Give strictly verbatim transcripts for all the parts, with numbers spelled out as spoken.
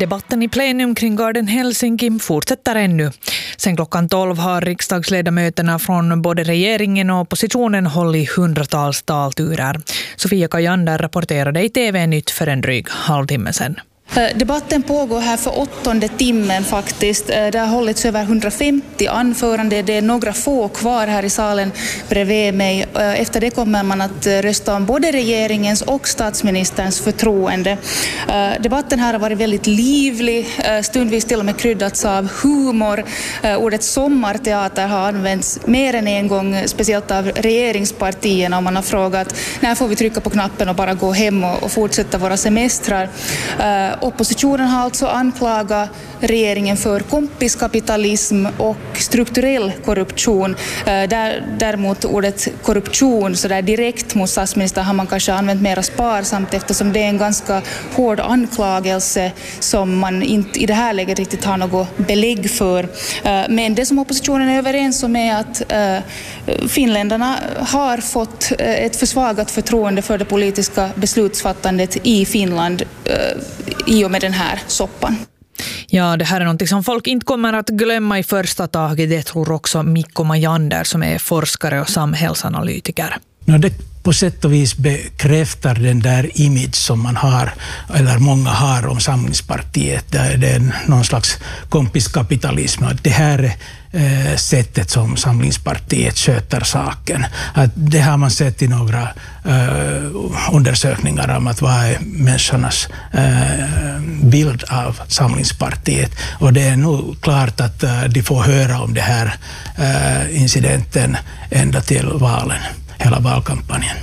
Debatten i plenum kring Garden Helsinki fortsätter ännu. Sen klockan tolv har riksdagsledamöterna från både regeringen och oppositionen hållit hundratals talturer. Sofia Kajander rapporterade i T V-nytt för en dryg halvtimme sedan. Debatten pågår här för åttonde timmen faktiskt. Det har hållits över hundrafemtio anföranden. Det är några få kvar här i salen bredvid mig. Efter det kommer man att rösta om både regeringens och statsministerns förtroende. Debatten här har varit väldigt livlig, stundvis till och med kryddats av humor. Ordet sommarteater har använts mer än en gång, speciellt av regeringspartierna, och man har frågat när får vi trycka på knappen och bara gå hem och fortsätta våra semestrar. Oppositionen har alltså anklagat regeringen för kompiskapitalism och strukturell korruption. Däremot ordet korruption så där direkt mot statsministern har man kanske använt mer sparsamt, eftersom det är en ganska hård anklagelse som man inte i det här läget riktigt har något belägg för. Men det som oppositionen är överens om är att finländarna har fått ett försvagat förtroende för det politiska beslutsfattandet i Finland i och med den här soppan. Ja, det här är något som folk inte kommer att glömma i första taget. Det tror också Mikko Majander som är forskare och samhällsanalytiker. No, det på sätt och vis bekräftar den där image som man har, eller många har om Samlingspartiet. Det är någon slags kompiskapitalism. Det här eh, sättet som Samlingspartiet sköter saken. Att det har man sett i några eh, undersökningar om att vad är människornas eh, bild av Samlingspartiet. Och det är nog klart att eh, de får höra om det här eh, incidenten ända till valen. Hela valkampanjen.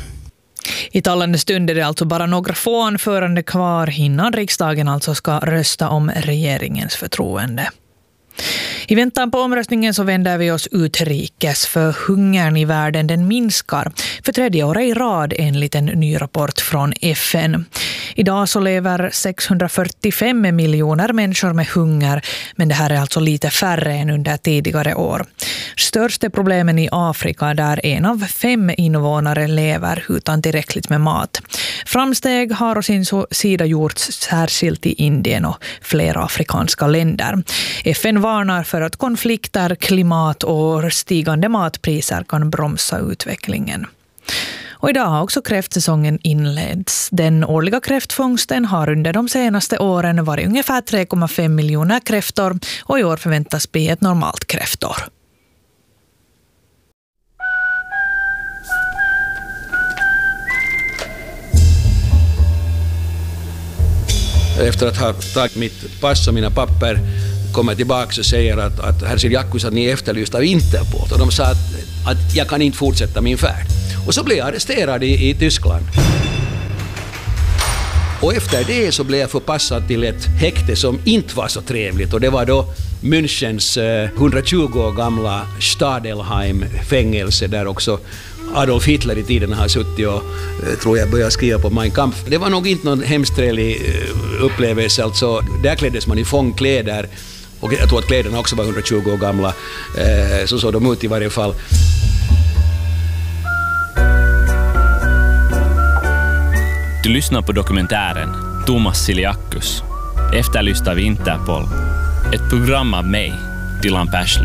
I talande stund är det alltså bara några få anförande kvar innan riksdagen alltså ska rösta om regeringens förtroende. I väntan på omröstningen så vänder vi oss utrikes, för hungern i världen den minskar för tredje året i rad enligt en ny rapport från F N. Idag så lever sexhundrafyrtiofem miljoner människor med hunger, men det här är alltså lite färre än under tidigare år. Störst är problemen i Afrika där en av fem invånare lever utan tillräckligt med mat. Framsteg har å sin sida gjorts särskilt i Indien och flera afrikanska länder. F N varnar för att konflikter, klimat och stigande matpriser kan bromsa utvecklingen. Och idag har också kräftsäsongen inletts. Den årliga kräftfångsten har under de senaste åren varit ungefär tre komma fem miljoner kräftor och i år förväntas bli ett normalt kräftår. Efter att ha tagit mitt pass och mina papper kommer tillbaka och säger att, att herr Siliakus, att ni är efterlyst av Interpol. Och de sa att, att jag kan inte fortsätta min färd. Och så blev jag arresterad i, i Tyskland. Och efter det så blev jag förpassad till ett häkte som inte var så trevligt. Och det var då Münchens eh, hundratjugo år gamla Stadelheim-fängelse där också Adolf Hitler i tiden har suttit och eh, tror jag började skriva på Mein Kampf. Det var nog inte någon hemskt trevlig eh, upplevelse. Alltså, där kläddes man i fångkläder. Och jag tror att kläderna också var hundratjugo år gamla. Eh, så såg de ut i varje fall. Du lyssnar på dokumentären Thomas Siliakus, efterlyst av Interpol. Ett program av mig, Dylan Persley.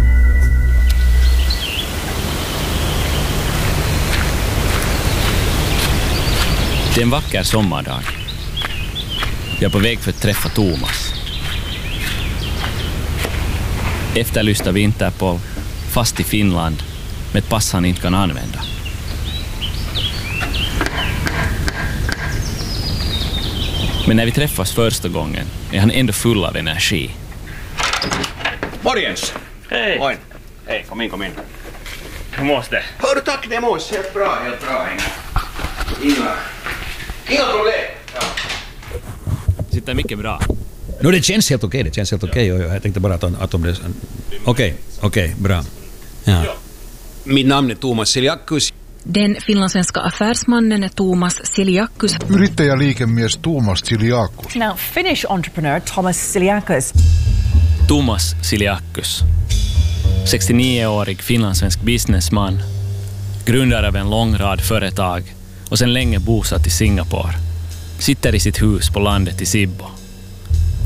Det är en vacker sommardag. Jag är på väg för att träffa Thomas. Efterlyst av Interpol, fast i Finland, med ett pass han inte kan använda. Men när vi träffas första gången är han ändå full av energi. Morgens! Hej! Moin. Hej, kom in, kom in. Hur mås det? Hör du, tack, det mås. Helt bra, helt bra. Inga, inga problem. Ja. Sitter mycket bra. No, det känns helt okej, det känns helt okej. Och jag tänkte bara att, att om det... Okej, okej, bra. Ja. Mitt namn är Thomas Siliakus. Den finlandssvenska affärsmannen är Thomas Siliakus. Yrittäjäliikemies Thomas Siliakus. Now, Finnish entrepreneur Thomas Siliakus. Thomas Siliakus. sextionio-årig finlandssvensk businessman. Grundare av en lång rad företag och sedan länge bosatt i Singapore. Sitter i sitt hus på landet i Sibbo.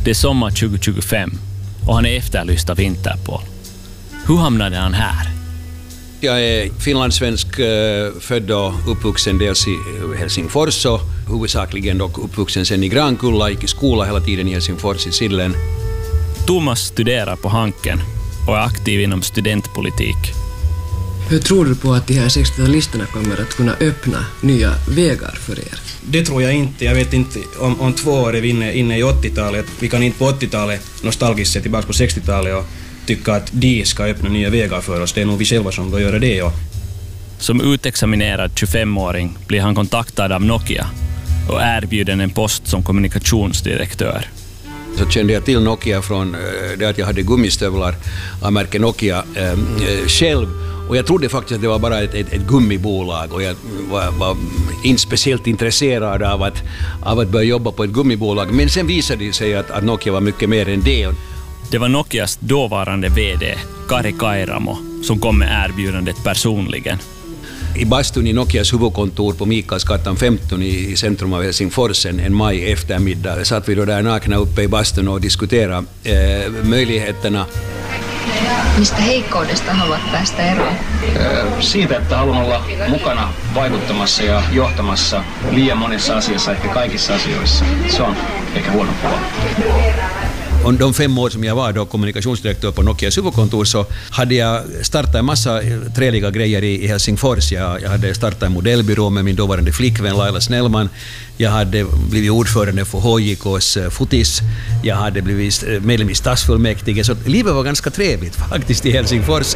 Det är sommar tjugo tjugofem och han är efterlyst av Interpol. Hur hamnade han här? Jag är finlandssvensk, född och uppvuxen dels i Helsingfors och huvudsakligen dock uppvuxen sen i Grankulla, gick i skola hela tiden i Helsingfors i Sillen. Thomas studerar på Hanken och är aktiv inom studentpolitik. Hur tror du på att de här sextiotalisterna kommer att kunna öppna nya vägar för er? Det tror jag inte. Jag vet inte om, om två år är vi inne, inne i åttiotalet. Vi kan inte på åttiotalet nostalgiskt se tillbaka på sextiotalet och tycka att de ska öppna nya vägar för oss. Det är nog vi själva som bör göra det. Ja. Som utexaminerad tjugofemåring blir han kontaktad av Nokia och erbjuden en post som kommunikationsdirektör. Så kände jag till Nokia från det att jag hade gummistövlar av märke Nokia äh, själv. Och jag trodde faktiskt att det var bara ett, ett, ett gummibolag och jag var, var inte speciellt intresserad av att, av att börja jobba på ett gummibolag. Men sen visade det sig att, att Nokia var mycket mer än det. Det var Nokias dåvarande vd, Kari Kairamo, som kom med erbjudandet personligen. I bastun i Nokias huvudkontor på Mikaelsgatan femton i centrum av Helsingfors en, en maj eftermiddag satt vi då där nakna uppe i bastun och diskuterade eh, möjligheterna. Mistä heikkoudesta haluat päästä eroon? Siitä, että haluan olla mukana vaikuttamassa ja johtamassa liian monessa asiassa, ehkä kaikissa asioissa. Se on ehkä huono puoli. Och de fem år som jag var då kommunikationsdirektör på Nokias huvudkontor så hade jag startat en massa trevliga grejer i, i Helsingfors. Jag, jag hade startat en modellbyrå med min dåvarande flickvän Laila Snellman. Jag hade blivit ordförande för H J K:s fotis. Jag hade blivit medlem i stadsfullmäktige. Så livet var ganska trevligt faktiskt i Helsingfors.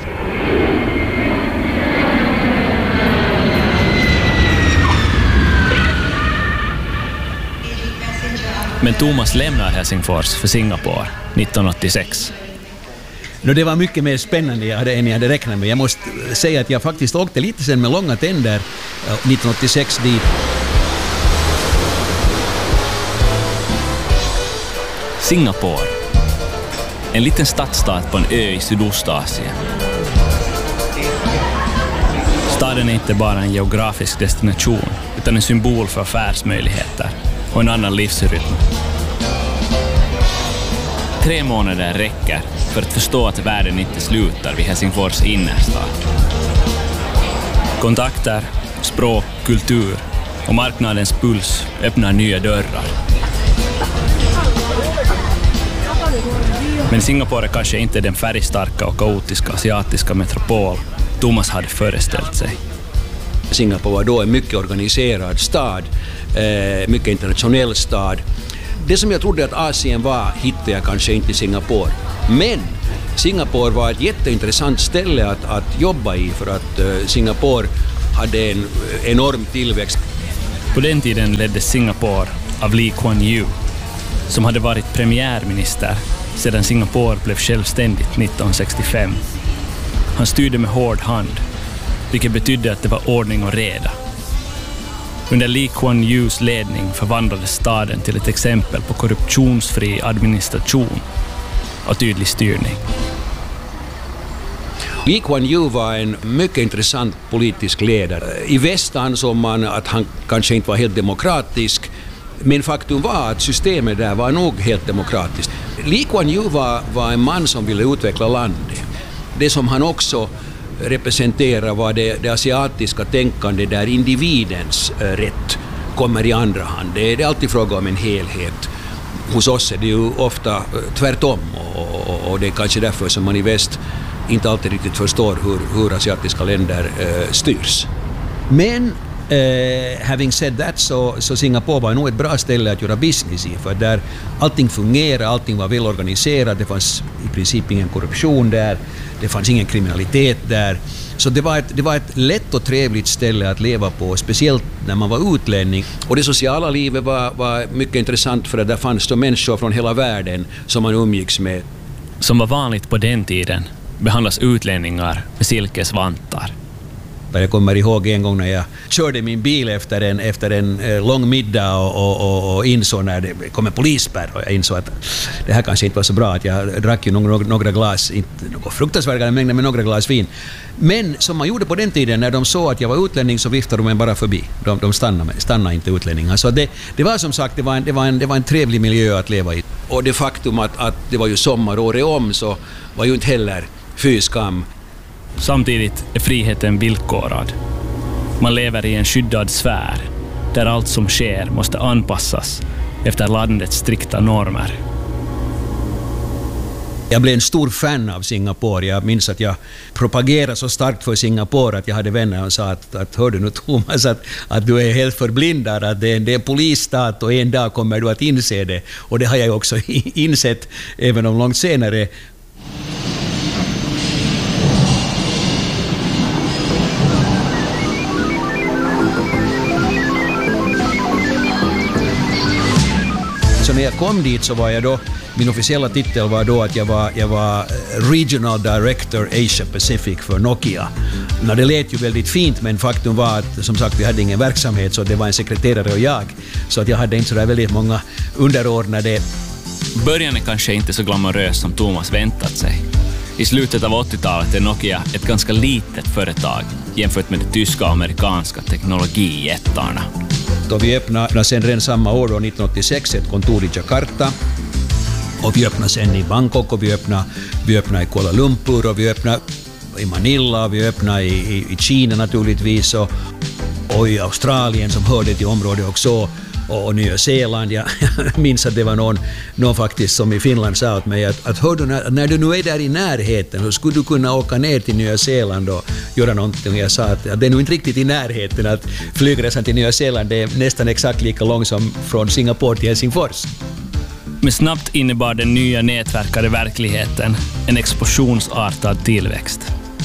Men Thomas lämnar Helsingfors för Singapore nittonhundraåttiosex. No, det var mycket mer spännande jag hade, än jag hade räknat med. Jag måste säga att jag faktiskt åkte lite sen med långa tänder nittonhundraåttiosex dit. Singapore. En liten stadsstat på en ö i Sydostasien. Staden är inte bara en geografisk destination utan en symbol för affärsmöjligheter och en annan livsrytm. Tre månader räcker för att förstå att världen inte slutar vid Helsingfors innerstad. Kontakter, språk, kultur och marknadens puls öppnar nya dörrar. Men Singapore är kanske inte den färgstarka och kaotiska asiatiska metropol Thomas hade föreställt sig. Singapore var då en mycket organiserad stad, eh, mycket internationell stad. Det som jag trodde att Asien var hittade jag kanske inte i Singapore. Men Singapore var ett jätteintressant ställe att, att jobba i för att eh, Singapore hade en enorm tillväxt. På den tiden leddes Singapore av Lee Kuan Yew som hade varit premiärminister sedan Singapore blev självständigt nittonhundrasextiofem. Han styrde med hård hand, vilket betydde att det var ordning och reda. Under Lee Kuan Yews ledning förvandlades staden till ett exempel på korruptionsfri administration och tydlig styrning. Lee Kuan Yew var en mycket intressant politisk ledare. I väst ansåg man att han kanske inte var helt demokratisk, men faktum var att systemet där var nog helt demokratiskt. Lee Kuan Yew var, var en man som ville utveckla landet. Det som han också representerar var det, det asiatiska tänkande där individens äh, rätt kommer i andra hand. Det, det är alltid fråga om en helhet. Hos oss är det ju ofta äh, tvärtom och, och, och det är kanske därför som man i väst inte alltid riktigt förstår hur, hur asiatiska länder äh, styrs. Men Uh, having said that så, så Singapore var nog ett bra ställe att göra business i för där allting fungerade, allting var välorganiserat, det fanns i princip ingen korruption där, det fanns ingen kriminalitet där. Så det var ett, det var ett lätt och trevligt ställe att leva på, speciellt när man var utlänning. Och det sociala livet var, var mycket intressant för att där fanns det människor från hela världen som man umgicks med. Som var vanligt på den tiden behandlas utlänningar med silkesvantar. Jag kommer ihåg en gång när jag körde min bil efter en, efter en eh, lång middag och, och, och, och insåg när det kom en polisspärr och jag insåg att det här kanske inte var så bra, att jag drack ju några, några glas, inte några fruktansvärda mängder, men några glas vin. Men som man gjorde på den tiden när de såg att jag var utlänning så viftade de en bara förbi. De, de stannade, stannade inte utlänningar. Så det, det var som sagt det var, en, det, var en, det var en trevlig miljö att leva i. Och det faktum att, att det var ju sommar året om så var ju inte heller fy skam. Samtidigt är friheten villkorad. Man lever i en skyddad sfär där allt som sker måste anpassas efter landets strikta normer. Jag blev en stor fan av Singapore. Jag minns att jag propagerade så starkt för Singapore att jag hade vänner och sa att, att hör du nu Thomas, att, att du är helt förblindad, att det är, det är en polisstat och en dag kommer du att inse det. Och det har jag också insett även om långt senare. Så när jag kom dit så var jag då, min officiella titel var då att jag var, jag var Regional Director Asia Pacific för Nokia. Nå, det lät ju väldigt fint, men faktum var att som sagt vi hade ingen verksamhet, så det var en sekreterare och jag. Så att jag hade inte så där väldigt många underordnade. Början är kanske inte så glamorös som Thomas väntat sig. I slutet av åttiotalet är Nokia ett ganska litet företag jämfört med de tyska och amerikanska teknologijättarna. Då vi öppnade sen redan samma år, då, nittonhundraåttiosex, ett kontor i Jakarta. Och vi öppnade sen i Bangkok och vi öppnade, vi öppnade i Kuala Lumpur och vi öppnade i Manila och vi öppnade i, i, i Kina naturligtvis och, och i Australien som hörde till området också. Och, och Nya Zeeland. Jag, jag minns att det var någon, någon faktiskt som i Finland sa åt mig att, att hör du, när, när du nu är där i närheten så skulle du kunna åka ner till Nya Zeeland och göra någonting. Och jag sa att, att det är nog inte riktigt i närheten, att flygresan till Nya Zeeland är nästan exakt lika lång som från Singapore till Helsingfors. Men snabbt innebar den nya nätverkade verkligheten en explosionsartad tillväxt.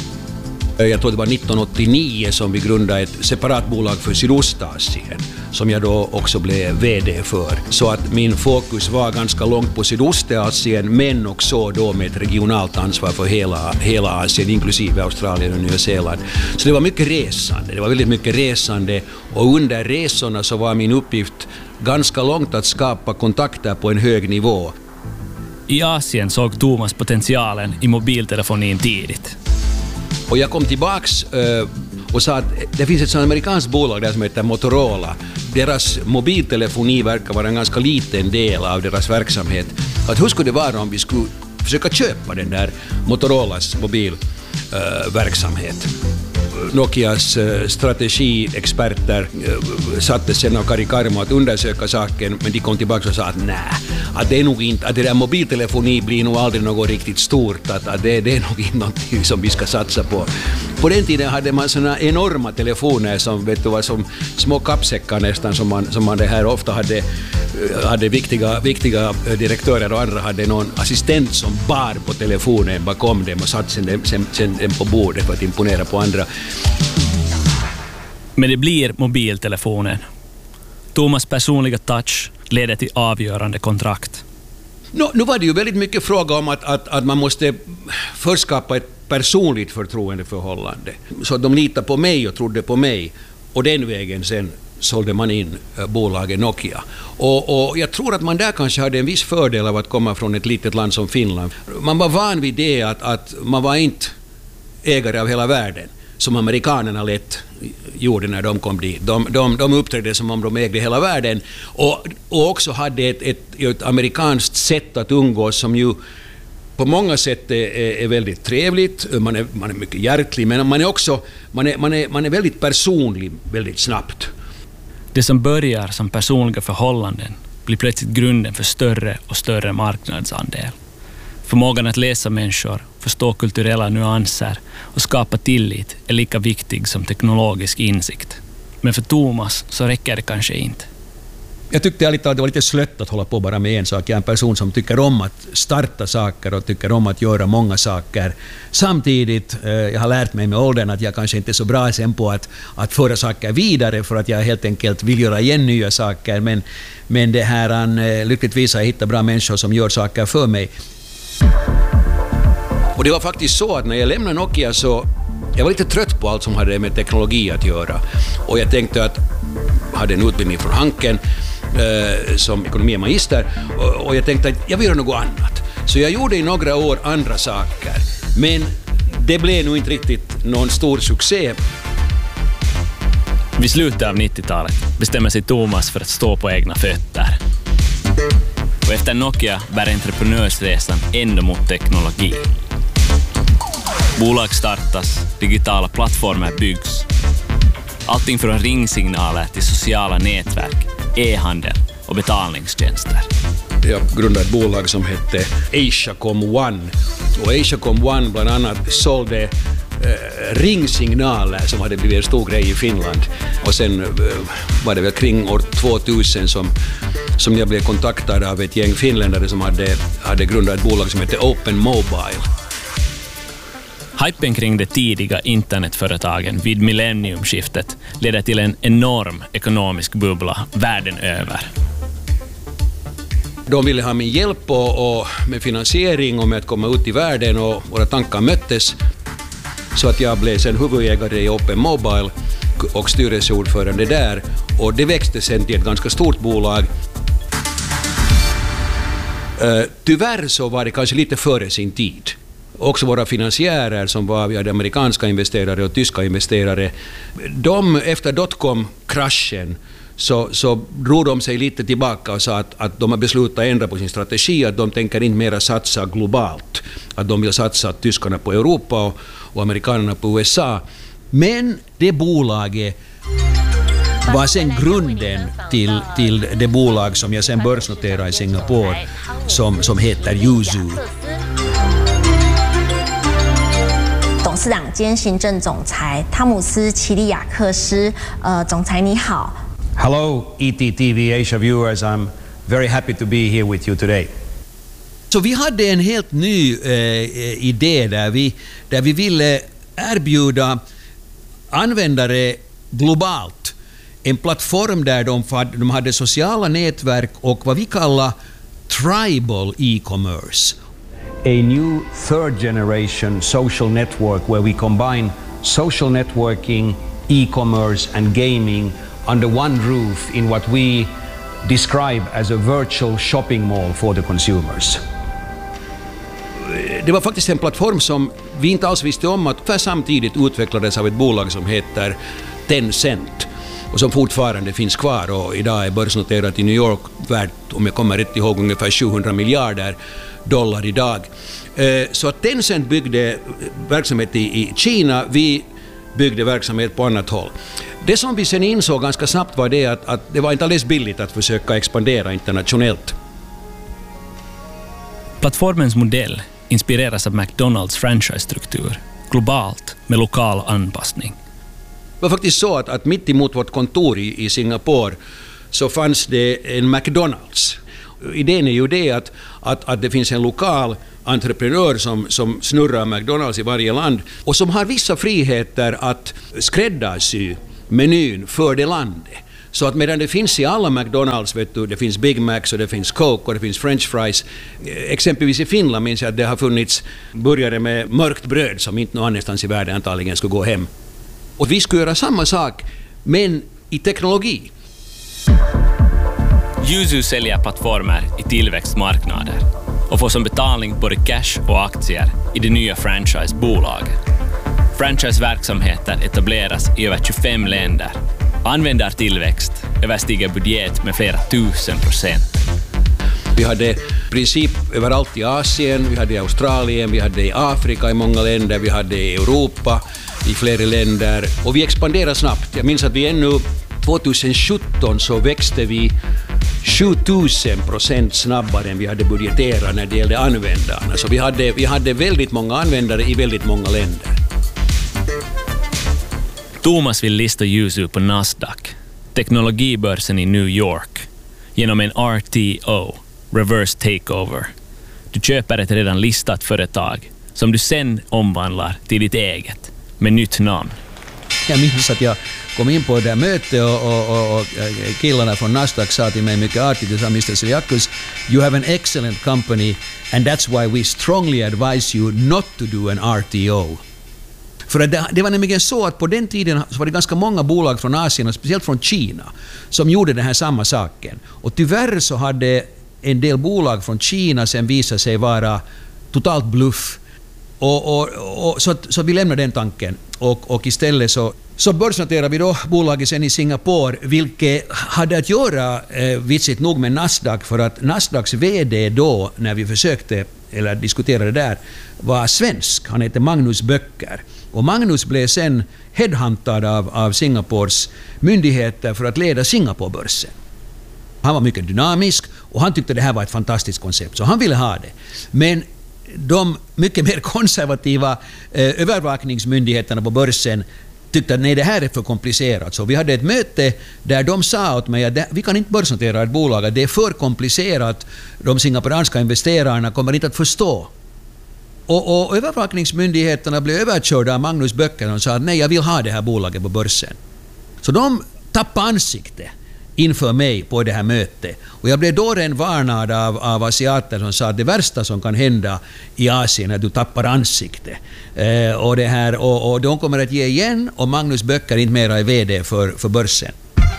Jag tror det var nittonhundraåttionio som vi grundade ett separat bolag för Sydostasien som jag då också blev vd för. Så att min fokus var ganska långt på Sydostasien, men också då med ett regionalt ansvar för hela, hela Asien, inklusive Australien och Nya Zeeland. Så det var mycket resande, det var väldigt mycket resande, och under resorna så var min uppgift ganska långt att skapa kontakter på en hög nivå. I Asien såg Thomas potentialen i mobiltelefonin tidigt. Och jag kom tillbaks uh, och sa att det finns ett sådant amerikanskt bolag där som heter Motorola. Deras mobiltelefoni verkar vara en ganska liten del av deras verksamhet. Att hur skulle det vara om vi skulle försöka köpa den där Motorolas mobilverksamhet? Uh, Nokias uh, strategiexperter uh, satte sen och Kari Karmo att undersöka saken, men de kom tillbaka och sa att nej, att det är nog inte, att det där mobiltelefoni blir nog aldrig något riktigt stort, att, att det, det är nog inte någonting som vi ska satsa på. På den tiden hade man såna enorma telefoner som, vet du, var som små kappsäckar nästan, som man, som man det här ofta hade, hade viktiga, viktiga direktörer och andra hade någon assistent som bar på telefonen bakom dem och satt sen, sen, sen den på bordet för att imponera på andra. Men det blir mobiltelefonen. Thomas personliga touch leder till avgörande kontrakt. No, nu var det ju väldigt mycket fråga om att, att, att man måste först skapa ett personligt förtroendeförhållande. Så att de litade på mig och trodde på mig. Och den vägen sen sålde man in bolaget Nokia. Och, och jag tror att man där kanske hade en viss fördel av att komma från ett litet land som Finland. Man var van vid det att, att man var inte ägare av hela världen, som amerikanerna lätt gjorde när de kom dit. De, de, de uppträdde som om de ägde hela världen och, och också hade ett, ett, ett amerikanskt sätt att umgås som ju på många sätt är, är väldigt trevligt. Man är, man är mycket hjärtlig, men man är också man är, man är, man är väldigt personlig väldigt snabbt. Det som börjar som personliga förhållanden blir plötsligt grunden för större och större marknadsandel. Förmågan att läsa människor, förstå kulturella nyanser och skapa tillit är lika viktig som teknologisk insikt. Men för Thomas så räcker det kanske inte. Jag tyckte att det var lite slött att hålla på bara med en sak. Jag är en person som tycker om att starta saker och tycker om att göra många saker. Samtidigt, jag har lärt mig med åldern att jag kanske inte är så bra sen på att, att föra saker vidare, för att jag helt enkelt vill göra igen nya saker. Men, men det här, lyckligtvis har jag hittat bra människor som gör saker för mig. Och det var faktiskt så att när jag lämnade Nokia så Jag var lite trött på allt som hade med teknologi att göra. Och jag tänkte att jag hade en utbildning från Hanken eh, som ekonomimagister. Och, och jag tänkte att jag vill göra något annat. Så jag gjorde i några år andra saker. Men det blev nog inte riktigt någon stor succé. Vid slutet av nittiotalet bestämmer sig Thomas för att stå på egna fötter. Och efter Nokia bär entreprenörsresan ändå mot teknologi. Bolag startas, digitala plattformar byggs. Allting från ringsignaler till sociala nätverk, e-handel och betalningstjänster. Jag grundade ett bolag som hette Asiacom One. Och Asiacom One bland annat sålde eh, ringsignaler som hade blivit en stor grej i Finland. Och sen eh, var det väl kring år tvåtusen som, som jag blev kontaktad av ett gäng finländare som hade, hade grundat ett bolag som hette Open Mobile. Hypen kring de tidiga internetföretagen vid millenniumskiftet ledde till en enorm ekonomisk bubbla världen över. De ville ha min hjälp och, och med finansiering och med att komma ut i världen, och våra tankar möttes. Så att jag blev sen huvudägare i Open Mobile och styrelseordförande där. Och det växte sen till ett ganska stort bolag. Uh, tyvärr så var det kanske lite före sin tid. Också våra finansiärer som var, vi hade amerikanska investerare och tyska investerare. De efter dotcom-kraschen så, så drog de sig lite tillbaka och sa att, att de har beslutat ändra på sin strategi, att de tänker inte mera satsa globalt. Att de vill satsa tyskarna på Europa och, och amerikanerna på U S A. Men det bolaget var sen grunden till, till det bolag som jag sen börsnoterade i Singapore som, som heter Yuzu. 董事长兼行政总裁汤姆斯·齐利亚克斯，呃，总裁你好。 Hello, E T T V Asia viewers. I'm very happy to be here with you today. Så vi hade en helt ny eh, idé där vi, där vi ville erbjuda användare globalt en plattform där de, de hade sociala nätverk och vad vi kallar tribal e-commerce. A new third generation social network where we combine social networking, e-commerce and gaming under one roof in what we describe as a virtual shopping mall for the consumers. Det var faktiskt en plattform som vi inte alls visste om att för samtidigt utvecklades av ett bolag som heter Tencent och som fortfarande finns kvar och idag är börsnoterat i New York värt, om jag kommer rätt ihåg, ungefär sjuhundra miljarder dollar idag. Så att Tencent byggde verksamhet i Kina, vi byggde verksamhet på annat håll. Det som vi sen insåg ganska snabbt var det att, att det var inte alldeles billigt att försöka expandera internationellt. Plattformens modell inspireras av McDonalds franchise-struktur, globalt med lokal anpassning. Det var faktiskt så att, att mitt emot vårt kontor i, i Singapore så fanns det en McDonalds. Idén är ju det att, att, att det finns en lokal entreprenör som, som snurrar McDonalds i varje land och som har vissa friheter att skräddarsy menyn för det landet. Så att medan det finns i alla McDonalds, vet du, det finns Big Macs och det finns Coke och det finns French fries. Exempelvis i Finland minns jag att det har funnits burgare med mörkt bröd som inte någon annanstans i världen antagligen skulle gå hem. Och vi skulle göra samma sak, men i teknologi. Yuzu säljer plattformar i tillväxtmarknader och får som betalning både cash och aktier i det nya franchisebolaget. Franchiseverksamheter etableras i över tjugofem länder. Användartillväxt överstiger budget med flera tusen procent. Vi hade i princip överallt i Asien, vi hade i Australien, vi hade i Afrika i många länder, vi hade i Europa i flera länder och vi expanderade snabbt. Jag minns att vi ännu tjugosjutton så växte vi sjutusen procent snabbare än vi hade budgeterat när det gällde användarna. Så vi hade, vi hade väldigt många användare i väldigt många länder. Thomas vill lista Yuzu på Nasdaq, teknologibörsen i New York, genom en R T O, reverse takeover. Du köper ett redan listat företag som du sen omvandlar till ditt eget, med nytt namn. Jag minns att jag kom in på det där mötet och, och, och, och killarna från Nasdaq sa till mig mycket artigt, det sa mister Siliakos, you have an excellent company and that's why we strongly advise you not to do an R T O. För att det, det var nämligen så att på den tiden så var det ganska många bolag från Asien och speciellt från Kina som gjorde den här samma saken. Och tyvärr så hade en del bolag från Kina sen visat sig vara totalt bluff. Och, och, och, så, så vi lämnar den tanken och, och istället så, så börsnoterar vi då bolaget sen i Singapore, vilket hade att göra eh, vitsigt nog med Nasdaq, för att Nasdaqs vd då, när vi försökte eller diskuterade där, var svensk. Han heter Magnus Böcker. Och Magnus blev sen headhuntad av, av Singapores myndigheter för att leda Singaporebörsen. Han var mycket dynamisk och han tyckte det här var ett fantastiskt koncept, så han ville ha det. Men de mycket mer konservativa eh, övervakningsmyndigheterna på börsen tyckte att nej, det här är för komplicerat. Så vi hade ett möte där de sa åt mig att det, vi kan inte börsnotera ett bolag, att det är för komplicerat, de singaporeanska investerarna kommer inte att förstå. Och, och övervakningsmyndigheterna blev överkörda av Magnus Böcker och sa att nej, jag vill ha det här bolaget på börsen. Så de tappade ansikte inför mig på det här mötet. Och jag blev då redan varnad av, av asiater som sa att det värsta som kan hända i Asien är att du tappar ansikte. Eh, och, det här, och, och de kommer att ge igen och Magnus Böcker inte mera är vd för, för börsen.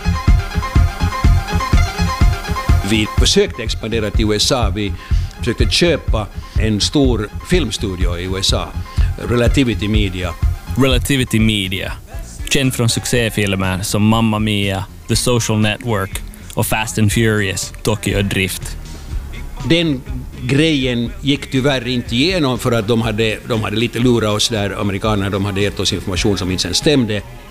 Vi försökte expandera till U S A. Vi försökte köpa en stor filmstudio i U S A, Relativity Media. Relativity Media, känd från succéfilmer som Mamma Mia, The Social Network och Fast and Furious, Tokyo Drift. Den grejen gick tyvärr inte igenom för att de hade, de hade lite lurat oss där, amerikanerna, de hade gett oss information som inte sen stämde.